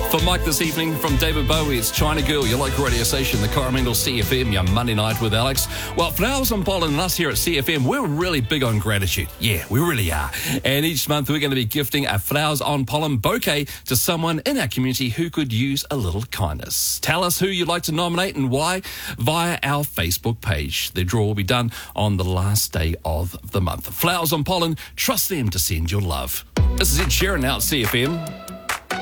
For Mike this evening, from David Bowie, it's China Girl, your local radio station, the Coromandel CFM, your Monday night with Alex. Well, Flowers on Pollen and us here at CFM, we're really big on gratitude. Yeah, we really are. And each month we're going to be gifting a Flowers on Pollen bouquet to someone in our community who could use a little kindness. Tell us who you'd like to nominate and why via our Facebook page. The draw will be done on the last day of the month. Flowers on Pollen, trust them to send your love. This is Ed Sheeran now at CFM.